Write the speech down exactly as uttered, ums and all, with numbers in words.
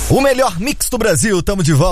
O melhor mix do Brasil, tamo de volta.